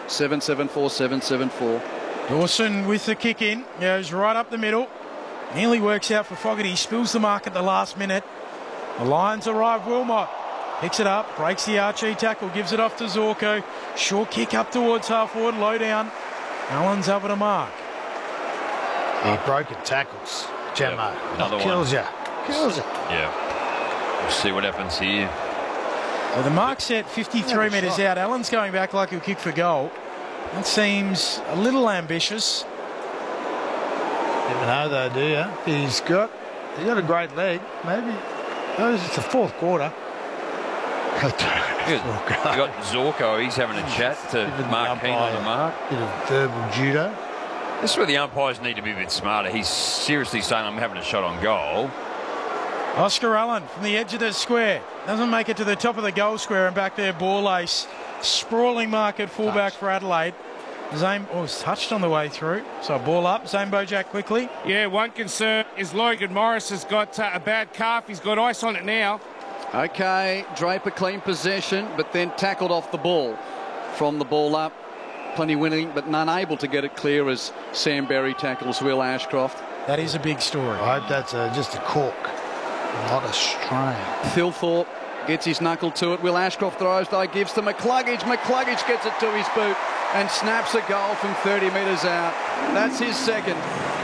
774 774. Dawson with the kick in, goes right up the middle. Nearly works out for Fogarty, spills the mark at the last minute. The Lions arrive. Wilmot picks it up, breaks the Archie tackle, gives it off to Zorko. Short kick up towards half forward, low down. Allen's over to mark. Broken tackles. Gemma. Yep. Another Kills one. you. Kills you. Yeah. We'll see what happens here. Well, the mark set 53 metres out. Allen's going back like he'll kick for goal. That seems a little ambitious. Never know though, do you? He's got a great leg. Maybe. No, it's the fourth quarter. You got Zorko. He's having a chat to Mark Keane on the mark. Bit of verbal judo. This is where the umpires need to be a bit smarter. He's seriously saying, I'm having a shot on goal. Oscar Allen from the edge of the square. Doesn't make it to the top of the goal square and back there, ball ace. Sprawling mark at fullback for Adelaide. Zane was touched on the way through. So ball up. Zane Bojack quickly. Yeah, one concern is Logan Morris has got a bad calf. He's got ice on it now. Okay, Draper clean possession, but then tackled off the ball. From the ball up, plenty winning, but unable to get it clear as Sam Berry tackles Will Ashcroft. That is a big story. I hope that's just a cork, not a strain. Thilthorpe gets his knuckle to it. Will Ashcroft throws, though, gives to McCluggage. McCluggage gets it to his boot and snaps a goal from 30 metres out. That's his second.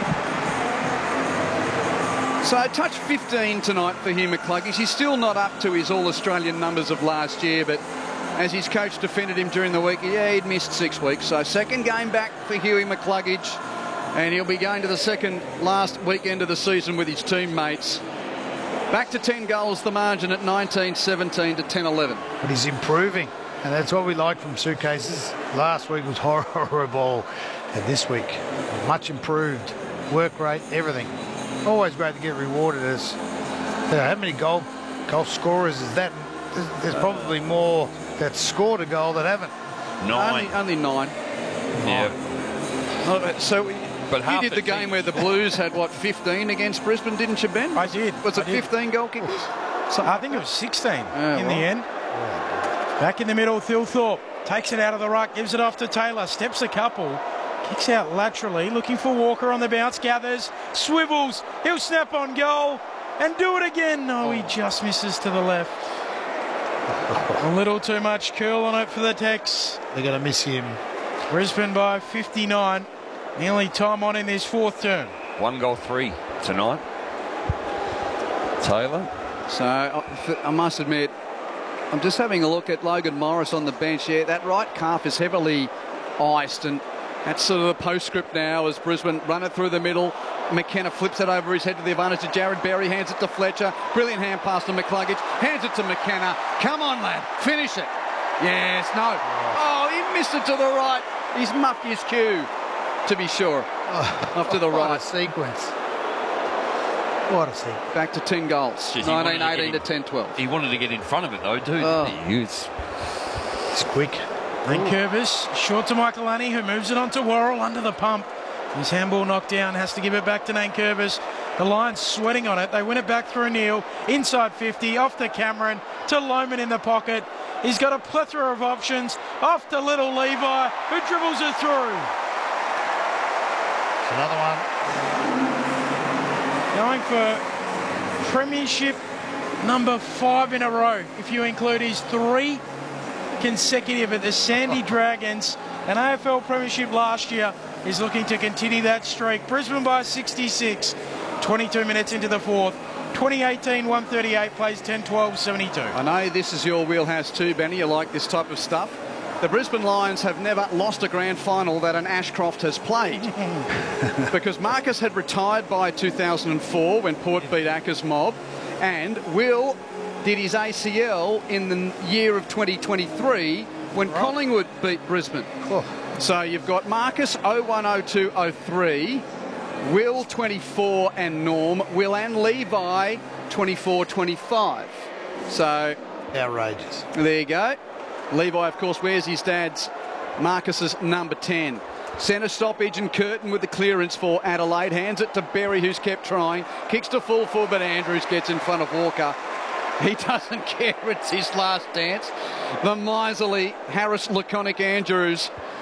So touch 15 tonight for Hugh McCluggage. He's still not up to his All-Australian numbers of last year, but as his coach defended him during the week, yeah, he'd missed 6 weeks. So second game back for Hughie McCluggage, and he'll be going to the second last weekend of the season with his teammates. Back to 10 goals, the margin at 19-17 to 10-11. But he's improving, and that's what we like from Suitcases. Last week was horrible, and this week, much improved. Work rate, everything. Always great to get rewarded as how many goal scorers is that? There's probably more that scored a goal that haven't. 9. Only 9. Yeah. So but you did the game where the Blues had, what, 15 against Brisbane, didn't you, Ben? I did. Was it 15 goal kickers? I think it was 16 in the end. Back in the middle, Thilthorpe takes it out of the ruck, gives it off to Taylor, steps a couple. Kicks out laterally, looking for Walker on the bounce, gathers, swivels, he'll snap on goal and do it again. No, he just misses to the left. A little too much curl on it for the Tex. They're going to miss him. Brisbane by 59. Nearly time on in this fourth turn. 1 goal 3 tonight. Taylor. So I must admit, I'm just having a look at Logan Morris on the bench. Yeah, that right calf is heavily iced, and that's sort of the postscript now as Brisbane run it through the middle. McKenna flips it over his head to the advantage of Jared Berry, hands it to Fletcher. Brilliant hand pass to McCluggage, hands it to McKenna. Come on, lad, finish it. Yes, no. Oh, he missed it to the right. He's muffed his cue, to be sure. Off to the right. What a sequence. What a sequence. Back to 10 goals. Jeez, 19-18 to 10-12. He wanted to get in front of it, though, too. It's quick. Curvis, short to Michaelani, who moves it on to Worrell under the pump. His handball knocked down, has to give it back to Curvis. The Lions sweating on it. They win it back through Neil, inside 50, off to Cameron, to Loman in the pocket. He's got a plethora of options, off to little Levi, who dribbles it through. It's another one. Going for premiership number 5 in a row, if you include his 3 consecutive at the Sandy Dragons. An AFL premiership last year is looking to continue that streak. Brisbane by 66, 22 minutes into the fourth. 2018-138 plays 10-12-72. I know this is your wheelhouse too, Benny. You like this type of stuff. The Brisbane Lions have never lost a grand final that an Ashcroft has played. Because Marcus had retired by 2004 when Port beat Acca's Mob, and Will did his ACL in the year of 2023 when Collingwood beat Brisbane. So you've got Marcus 01-02-03, Will 24 and Norm, Will and Levi 24-25. So outrageous. There you go. Levi, of course, wears his dad's Marcus's number 10. Centre stoppage and Curtin with the clearance for Adelaide. Hands it to Berry, who's kept trying. Kicks to full forward, but Andrews gets in front of Walker. He doesn't care. It's his last dance. The miserly Harris Laconic Andrews